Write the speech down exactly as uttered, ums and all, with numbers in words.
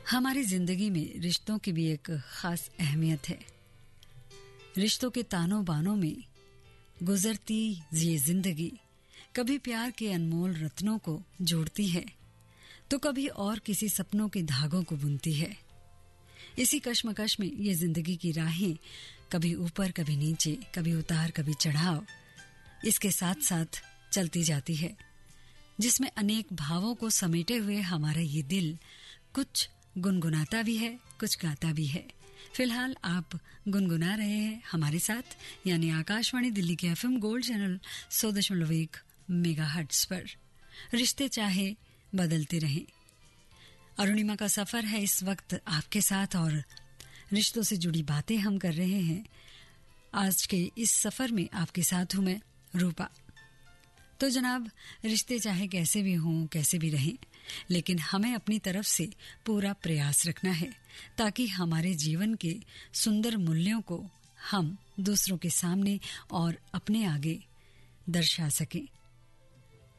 हमारी जिंदगी में रिश्तों की भी एक खास अहमियत है। रिश्तों के तानों बानों में गुजरती ये जिंदगी कभी प्यार के अनमोल रत्नों को जोड़ती है तो कभी और किसी सपनों के धागों को बुनती है। इसी कश्मकश में ये जिंदगी की राहें कभी ऊपर कभी नीचे, कभी उतार कभी चढ़ाव इसके साथ साथ चलती जाती है, जिसमें अनेक भावों को समेटे हुए हमारा ये दिल कुछ गुनगुनाता भी है, कुछ गाता भी है। फिलहाल आप गुनगुना रहे हैं हमारे साथ, यानी आकाशवाणी दिल्ली के एफएम गोल्ड चैनल सौ दशमलव एक मेगाहर्ट्ज पर। रिश्ते चाहे बदलते रहें, अरुणिमा का सफर है इस वक्त आपके साथ और रिश्तों से जुड़ी बातें हम कर रहे हैं। आज के इस सफर में आपके साथ हूं मैं रूपा। तो जनाब, रिश्ते चाहे कैसे भी हों, कैसे भी रहें, लेकिन हमें अपनी तरफ से पूरा प्रयास रखना है ताकि हमारे जीवन के सुंदर मूल्यों को हम दूसरों के सामने और अपने आगे दर्शा सकें।